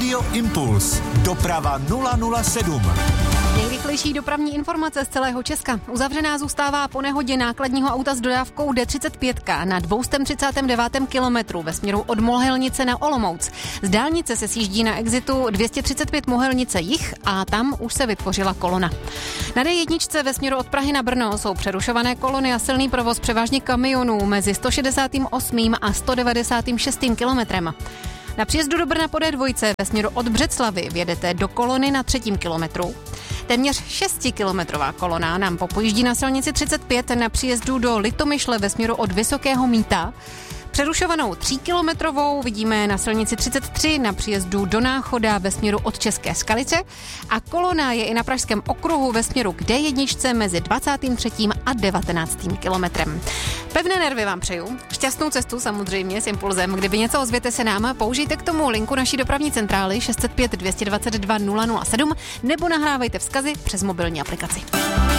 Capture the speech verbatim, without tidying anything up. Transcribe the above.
Radio Impuls. Doprava nula nula sedm. Nejrychlejší dopravní informace z celého Česka. Uzavřená zůstává po nehodě nákladního auta s dodávkou D třicet pět na dvě stě třicet devět kilometrů ve směru od Mohelnice na Olomouc. Z dálnice se sjíždí na exitu dvě stě třicet pět Mohelnice jih a tam už se vytvořila kolona. Na D jedna ve směru od Prahy na Brno jsou přerušované kolony a silný provoz převážně kamionů mezi sto šedesát osm a sto devadesát šest kilometrem. Na příjezdu do Brna po D dva ve směru od Břeclavy vjedete do kolony na třetím kilometru. Téměř šestikilometrová kolona nám popojíždí na silnici třicet pět na příjezdu do Litomyšle ve směru od Vysokého Mýta. Přerušovanou tříkilometrovou vidíme na silnici třicet tři na příjezdu do Náchoda ve směru od České Skalice a kolona je i na Pražském okruhu ve směru k D jedna mezi dvacátým třetím a devatenáctým kilometrem. Pevné nervy vám přeju, šťastnou cestu samozřejmě s Impulzem. Kdyby něco, ozvěte se nám, použijte k tomu linku naší dopravní centrály šest set pět dvě dvacet dva nula nula sedm nebo nahrávejte vzkazy přes mobilní aplikaci.